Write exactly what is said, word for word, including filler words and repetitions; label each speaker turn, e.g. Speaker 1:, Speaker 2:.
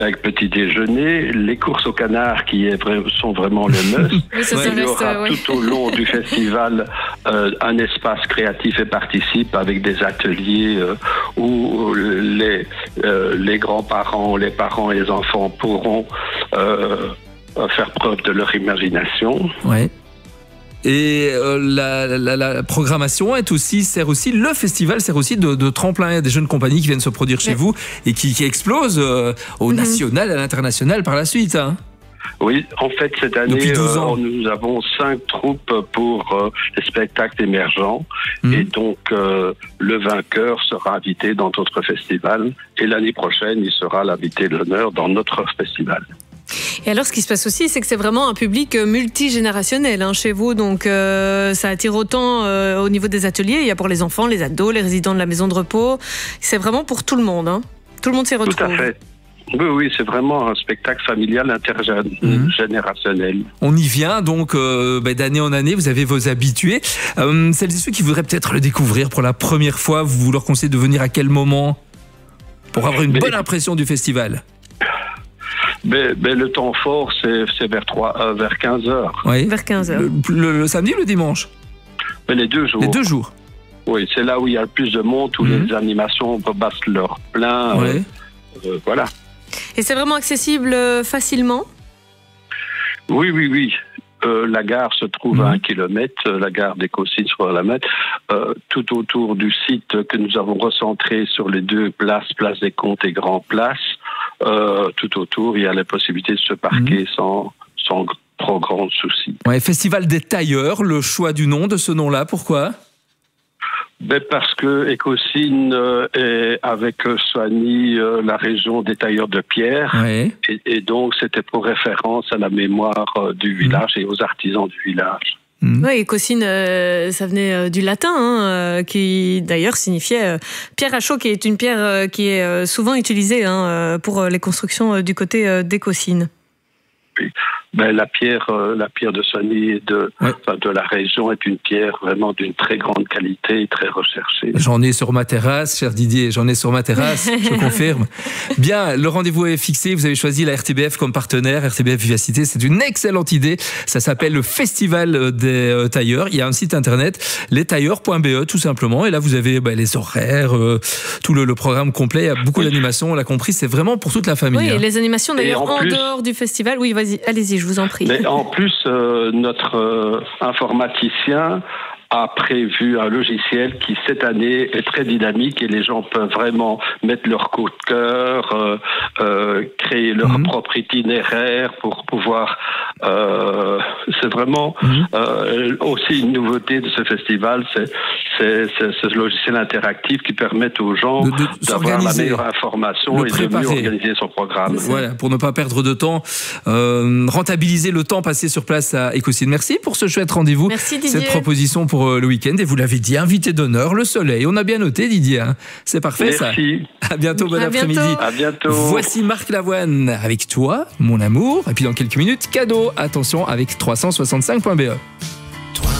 Speaker 1: avec petit déjeuner, les courses au canard qui est vrai, sont vraiment le must.
Speaker 2: Oui, ça, ça
Speaker 1: Il y
Speaker 2: reste,
Speaker 1: aura
Speaker 2: ouais.
Speaker 1: tout au long du festival euh, un espace créatif et participe avec des ateliers euh, où les, euh, les grands-parents, les parents et les enfants pourront euh, faire preuve de leur imagination.
Speaker 3: Ouais. Et euh, la, la, la programmation est aussi, sert aussi, le festival sert aussi de, de tremplin. Il y a des jeunes compagnies qui viennent se produire chez ouais. vous et qui, qui explosent euh, au mm-hmm. national, à l'international par la suite. Hein.
Speaker 1: Oui, en fait, cette année, euh, nous avons cinq troupes pour euh, les spectacles émergents. Mmh. Et donc, euh, le vainqueur sera invité dans d'autres festivals. Et l'année prochaine, il sera l'invité de l'honneur dans notre festival.
Speaker 2: Et alors, ce qui se passe aussi, c'est que c'est vraiment un public multigénérationnel hein, chez vous. Donc, euh, ça attire autant euh, au niveau des ateliers. Il y a pour les enfants, les ados, les résidents de la maison de repos. C'est vraiment pour tout le monde. Hein. Tout le monde s'y retrouve.
Speaker 1: Tout à fait. Oui, oui, c'est vraiment un spectacle familial intergénérationnel. Mmh.
Speaker 3: On y vient donc euh, bah, d'année en année, vous avez vos habitués. Euh, celles et ceux qui voudraient peut-être le découvrir pour la première fois, vous leur conseillez de venir à quel moment pour avoir une mais, bonne impression du festival?
Speaker 1: mais, mais le temps fort, c'est, c'est vers, trois, euh, vers quinze heures.
Speaker 3: Oui.
Speaker 2: Vers quinze heures.
Speaker 3: Le, le, le samedi ou le dimanche?
Speaker 1: mais Les deux jours.
Speaker 3: Les deux jours.
Speaker 1: Oui, c'est là où il y a le plus de monde, où mmh. les animations battent leur plein.
Speaker 3: Oui.
Speaker 1: Euh, euh, voilà.
Speaker 2: Et c'est vraiment accessible facilement?
Speaker 1: Oui, oui, oui. Euh, la gare se trouve mmh. à un kilomètre, la gare d'Écosine sur la mètre, euh, tout autour du site que nous avons recentré sur les deux places, Place des Comptes et Grand Place. Euh, tout autour, il y a la possibilité de se parquer mmh. sans, sans trop grand souci.
Speaker 3: Ouais, Festival des tailleurs, le choix du nom, de ce nom-là, pourquoi?
Speaker 1: Ben parce que Écosine euh, est avec euh, Soigny euh, la région des tailleurs de pierre
Speaker 3: ouais.
Speaker 1: et, et donc c'était pour référence à la mémoire euh, du village mmh. et aux artisans du village.
Speaker 2: Mmh. Oui, Écosine, euh, ça venait euh, du latin, hein, euh, qui d'ailleurs signifiait euh, pierre à chaud, qui est une pierre euh, qui est euh, souvent utilisée hein, euh, pour euh, les constructions euh, du côté euh, d'Écosine.
Speaker 1: Oui. Ben, la pierre, euh, la pierre de Soigny et de, ouais. enfin, de la région est une pierre vraiment d'une très grande qualité et très recherchée.
Speaker 3: J'en ai sur ma terrasse, cher Didier, j'en ai sur ma terrasse, je confirme. Bien, le rendez-vous est fixé, vous avez choisi la R T B F comme partenaire, R T B F Vivacité, c'est une excellente idée. Ça s'appelle le Festival des tailleurs. Il y a un site internet, les tailleurs point b e tout simplement, et là vous avez bah, les horaires, euh, tout le, le programme complet, il y a beaucoup oui. d'animations, on l'a compris, c'est vraiment pour toute la famille.
Speaker 2: Oui,
Speaker 3: hein.
Speaker 2: et les animations d'ailleurs en, en
Speaker 1: plus...
Speaker 2: dehors du festival. Oui, vas-y, allez-y, je vous en prie.
Speaker 1: Mais en plus, euh, notre euh, informaticien a prévu un logiciel qui, cette année, est très dynamique et les gens peuvent vraiment mettre leur coup de cœur, euh, euh, créer leur mmh. propre itinéraire pour pouvoir... Euh, c'est vraiment mmh. euh, aussi une nouveauté de ce festival, c'est, c'est, c'est ce logiciel interactif qui permet aux gens de, de d'avoir la meilleure information et de mieux organiser son programme.
Speaker 3: Voilà, pour ne pas perdre de temps, euh, rentabiliser le temps passé sur place à Écosine. Merci pour ce chouette rendez-vous.
Speaker 2: Merci Didier.
Speaker 3: Cette proposition pour le week-end, et vous l'avez dit, invité d'honneur, le soleil. On a bien noté, Didier. Hein. C'est parfait.
Speaker 1: Merci.
Speaker 3: Ça. À bientôt, bon
Speaker 2: à
Speaker 3: après-midi.
Speaker 2: Bientôt.
Speaker 1: À bientôt.
Speaker 3: Voici Marc Lavoine avec toi, mon amour. Et puis dans quelques minutes, cadeau. Attention avec trois cent soixante-cinq point b e.